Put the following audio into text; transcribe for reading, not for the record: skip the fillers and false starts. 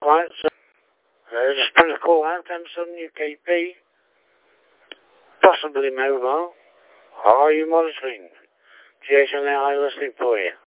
Right, so just put a call out, Amazon UKP, possibly mobile. Are you monitoring? GHNI listening for you.